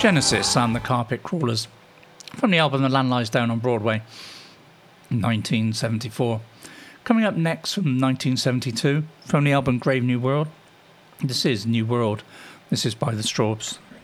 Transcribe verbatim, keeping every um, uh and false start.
Genesis and the Carpet Crawlers from the album The Land Lies Down on Broadway, nineteen seventy-four. Coming up next from nineteen seventy-two from the album Grave New World, this is New World. This is by the Strawbs.